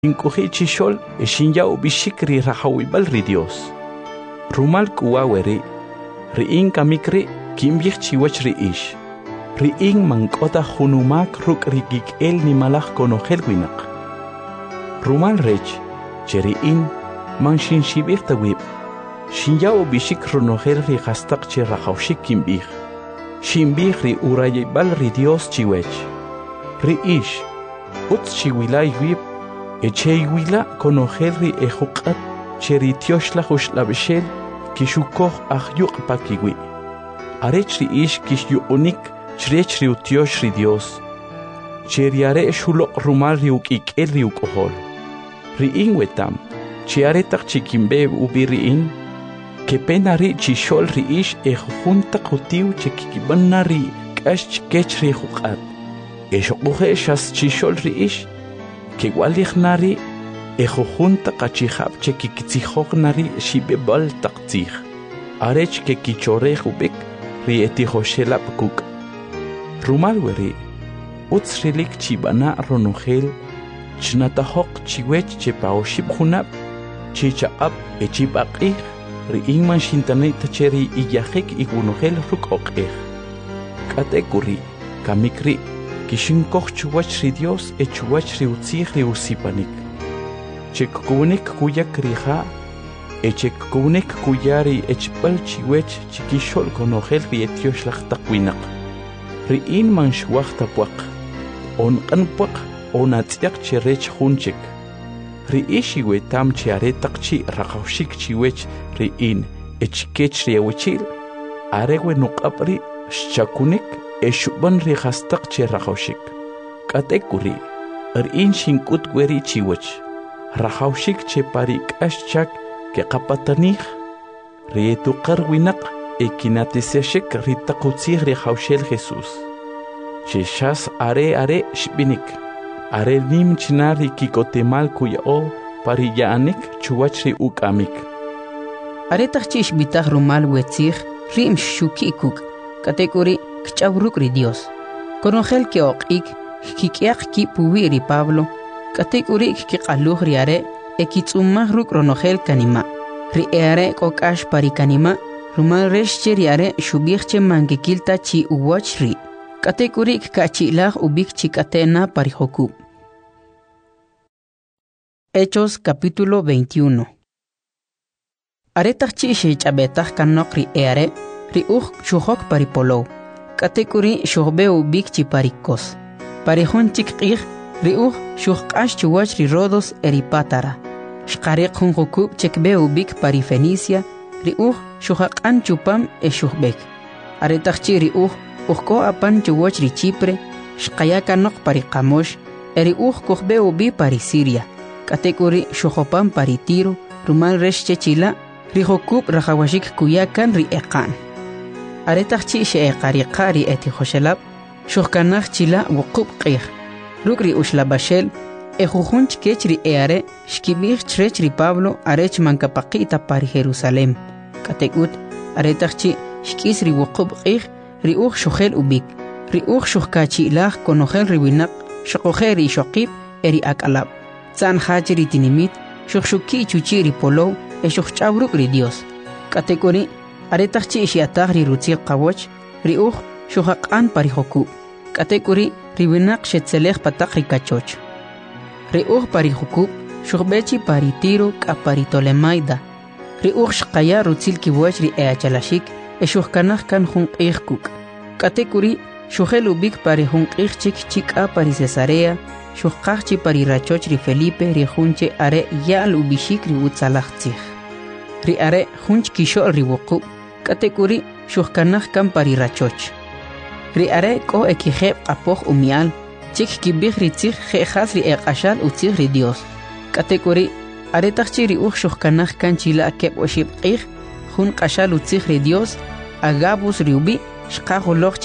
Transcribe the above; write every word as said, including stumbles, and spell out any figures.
Inkuhi chishol eshinya ubishikri rahawibal ri Dios. Rumal kuwaweri, riin kamikri kimbich chiwach ri ish. Riin mankota hunumak ruk rigik el ni malach konogel winak. Rumal rech, cheriin man shin shibich tawib. Shinya ubishik runogel ri hastak chi rahawshik kimbich. Shimbich ri urayibal ri Dios chiwech. Ri ish, utz chiwilay wib. Echeiwila conojerri ejukat cheri tioshla huxlabeshel kishukoh ahyuk pakiwi. Arechri ish kishyu unik chrechri utioshri Dios. Cheriare shulok rumal riuk ik el riuk ohol. Riin wetam, chiaretak chikimbe ubiriin, kepenari chishol ri ish ejujunta kutiu chekikibanari kash kechri jukat. Eshokuhe shas chishol ri ish. Que walichnari ejojunta kachihab che kikitzihoknari shibebal taktzih. Arech ke kichoreh ubek ri etihoshelap kuk. Rumalweri, utzrilik chibana ronogel, chnatahok chiwech che paoshib hunab, chichaab echibakih, ri ingman shintanei tacheri iyahek igunogel ruk okeh. Katekuri, kamikri, Kishinkoch chuwach ri Dios e chuwach ri utzih ri usipanik. Chekkunik kuya kriha, e chekkunik kuyari echpal chiwech chikishol konogel ri etiosh lachtakwinak. Ri in man shwach tapuak, on kanpuak, on atziak cherech hunchik. Ri ishi wetam chiaretak chi rakawshik chiwech ri in echkech ri awichil, arewe nukapri shakunik. Eshuban ri hastak che rahawshik. Katekuri, er in shinkut gweri chiwach. Rahawshik che parik ashchak ke kapatanich. Ri etu karwinak e kinatiseshik ri takutzih ri hawshel Jesus. Sheshas are are shbinik. Are nim chinari kikotemal kuyao pari yaanik chuwach ri ukamik. Are tachchish bitah rumal wetzih rim shukikuk. Katekuri Kchabruk ri Dios. Conogel que oqik, kikiak ki puwiri Pablo, kategurik ki qaluh riare, e kitsumah ruk ronogel kanima. Ri eare kokash pari kanima, rumal reshche riare shubihche mangekilta chi uwach ri. Kategurik kachilah ubik chikatena pari hokub. Hechos capítulo veintiuno. Aretach chi shich abetach kanok ri eare, ri uch shuhok pari polo. Katekuri shuhbeu bikchi parikos. Parihun chikqih riuh shuhqash chuwach ri rodos eripatara. Shqariq hun hukub chekbeu bik pari Fenicia riuh shuhaqan chupam e shuhbek. Aretachchi riuh uhko apan chuwach ri Chipre shqayaka nok pari Qamosh eriuh kuhbeu bi pari Siria. Katekuri shuhopam pari Tiro rumal reshche chila ri hukub rahawashik kuyakan ri eqan. Aretachchi she qariqari eti khoshelab shuhkanach chila wuqub qih rukri ushlabashel e jujunch kechri eare shkibich chrechri Pablo arech mankapaqita pari Jerusalem katekut aretachchi shkisri wuqub qih ri uj shuhel ubik ri uj shuhkachi ilah konogel riwinak shoqojeri shoqib eri akalab zan hajri tinimit shuhshuki chuchiri polo e shuhchabruk ri Dios katekuri Aretachchi shiatag ri rutzil qawoch, ri uj shuhaqan pari hoku. Katekuri riwinak shetzelech patak ri kachoch. Ri uj pari hoku, shuhbechi pari Tiro ka pari Tolemaida. Ri uj shqaya rutzil kiwoch ri eachalashik, e shuhkanach kan hunqih kuk. Katekuri shuhel ubik pari hunqih chik chik a pari Cesarea, shuhqachchi pari rachoch ri Felipe ri hunche are yal ubishik ri utzalachtzich. Ri are hunch kishol ri wuqub. Katekuri shuhkanach kan pari rachoch. Ri are ko ekijeb qapoh umial, chik kibih ri tzich jehas ri eqashal utzich ri Dios. Katekuri aretachchi ri uj shuhkanach kan chila akeb oshib qih, hun qashal utzich ri Dios, agabus ri ubi, shqahuloch